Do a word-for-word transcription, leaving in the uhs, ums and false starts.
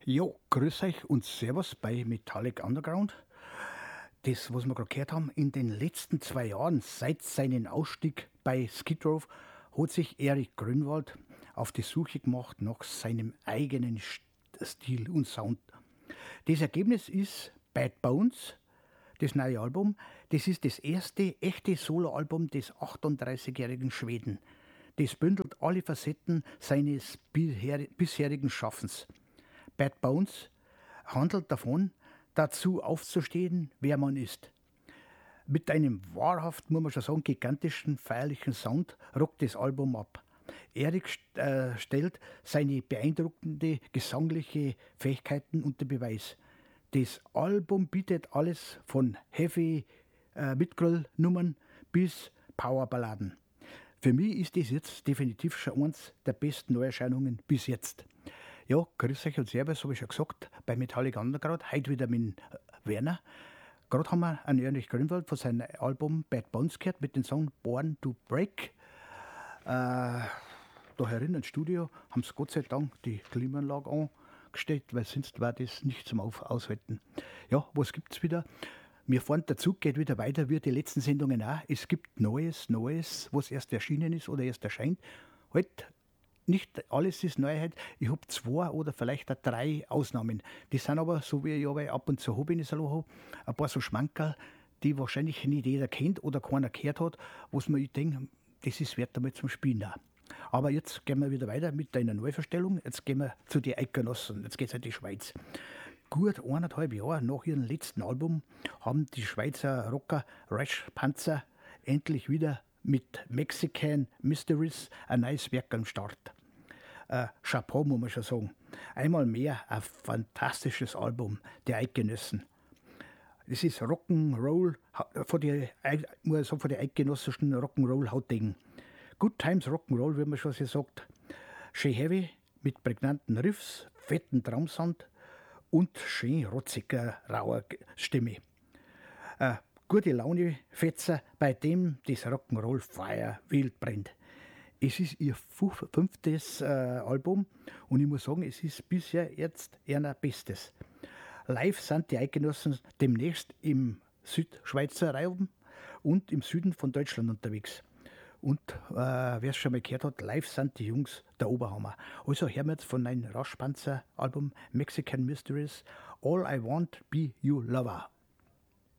Jo, grüß euch und Servus bei Metallic Underground. Das, was wir gerade gehört haben, in den letzten zwei Jahren, seit seinem Ausstieg bei Skid Row, hat sich Erik Grünwald auf die Suche gemacht nach seinem eigenen Stil und Sound. Das Ergebnis ist Bad Bones, das neue Album. Das ist das erste echte Soloalbum des achtunddreißigjährigen Schweden. Das bündelt alle Facetten seines bisherigen Schaffens. Bad Bones handelt davon, dazu aufzustehen, wer man ist. Mit einem wahrhaft, muss man schon sagen, gigantischen, feierlichen Sound rockt das Album ab. Erik äh, stellt seine beeindruckende gesangliche Fähigkeiten unter Beweis. Das Album bietet alles von Heavy äh, Mitgröll-Nummern bis Powerballaden. Für mich ist das jetzt definitiv schon eins der besten Neuerscheinungen bis jetzt. Ja, grüß euch und servus, habe ich schon gesagt, bei Metallic Underground, heute wieder mit Werner. Gerade haben wir einen Erich Grünwald von seinem Album Bad Bones gehört mit dem Song Born to Break. Äh, da herin ins Studio haben sie Gott sei Dank die Klimaanlage angestellt, weil sonst war das nicht zum Auf- Aushalten. Ja, was gibt's wieder? Wir fahren, der Zug geht wieder weiter, wie die letzten Sendungen auch. Es gibt Neues, Neues, was erst erschienen ist oder erst erscheint. Halt, nicht alles ist Neuheit. Ich habe zwei oder vielleicht auch drei Ausnahmen. Die sind aber, so wie ich aber ab und zu habe, ich habe, ein paar so Schmankerl, die wahrscheinlich nicht jeder kennt oder keiner gehört hat, was man ich denke, das ist wert einmal zum Spielen auch. Aber jetzt gehen wir wieder weiter mit einer Neuverstellung. Jetzt gehen wir zu den Eidgenossen. Jetzt geht es in die Schweiz. Gut eineinhalb Jahre nach ihrem letzten Album haben die Schweizer Rocker Rash Panzer endlich wieder mit Mexican Mysteries ein neues Werk am Start. Äh, Chapeau, muss man schon sagen. Einmal mehr ein fantastisches Album der Eidgenossen. Das ist Rock'n'Roll, von den, muss ich sagen, von den eidgenössischen Rock'n'Roll-Hautdingen. Good Times Rock'n'Roll, wie man schon so sagt. Schön heavy, mit prägnanten Riffs, fetten Traumsound und schön rotziger, rauer Stimme. Äh, gute Laune Fetzer, bei dem das Rock'n'Roll Feuer wild brennt. Es ist ihr fünftes äh, Album und ich muss sagen, es ist bisher jetzt ihr Bestes. Live sind die Eidgenossen demnächst im Südschweizer Raum und im Süden von Deutschland unterwegs. Und äh, wer es schon mal gehört hat, live sind die Jungs der Oberhammer. Also hören wir jetzt von einem Raschpanzer Album Mexican Mysteries All I Want Be You Lover.